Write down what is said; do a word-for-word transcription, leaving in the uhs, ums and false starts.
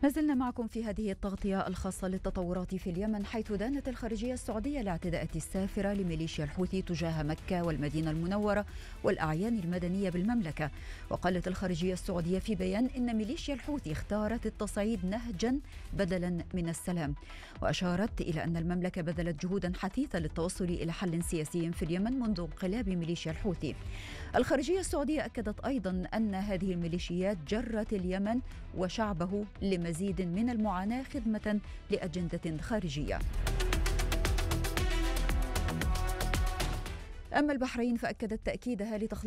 ما زلنا معكم في هذه التغطية الخاصة للتطورات في اليمن، حيث دانت الخارجية السعودية الاعتداءات السافرة لميليشيا الحوثي تجاه مكة والمدينة المنورة والأعيان المدنية بالمملكة. وقالت الخارجية السعودية في بيان إن ميليشيا الحوثي اختارت التصعيد نهجا بدلا من السلام، وأشارت إلى أن المملكة بذلت جهودا حثيثة للتوصل إلى حل سياسي في اليمن منذ انقلاب ميليشيا الحوثي. الخارجية السعودية أكدت أيضا أن هذه الميليشيات جرت اليمن وشعبه لمزيد من المعاناة خدمة لأجندة خارجية. أما البحرين فأكدت تأكيدها لتخليص